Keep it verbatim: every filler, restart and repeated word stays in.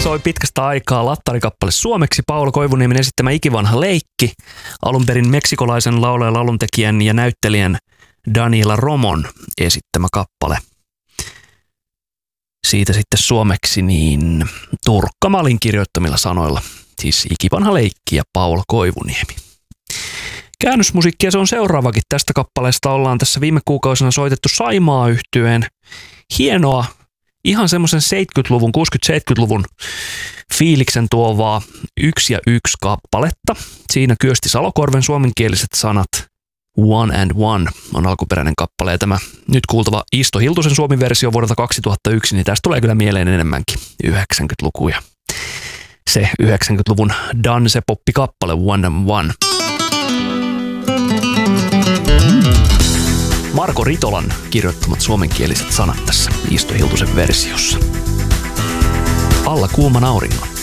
soi pitkästä aikaa lattarikappale suomeksi Paula Koivuniemen esittämä Ikivanha leikki, alun perin meksikolaisen laulajan, lauluntekijän ja näyttelijän Daniela Romon esittämä kappale. Siitä sitten suomeksi niin Turkka Malin kirjoittamilla sanoilla, siis Ikivanha leikki ja Paula Koivuniemi. Käännösmusiikkia se on seuraavakin. Tästä kappaleesta ollaan tässä viime kuukausina soitettu Saimaa-yhtyeen hienoa, ihan semmoisen seitsemänkymmentäluvun, kuusikymmentä-seitsemänkymmentäluvun fiiliksen tuovaa yksi ja yksi kappaletta. Siinä Kyösti Salokorven suomenkieliset sanat One and One on alkuperäinen kappale. Ja tämä nyt kuultava Isto Hiltusen suomi-versio vuodelta kaksituhattayksi, niin tästä tulee kyllä mieleen enemmänkin yhdeksänkymmentäluku ja se yhdeksänkymmentäluvun dance-poppi-kappale One and One. Marko Ritolan kirjoittamat suomenkieliset sanat tässä Isto Hiltusen versiossa. Alla kuuman auringon.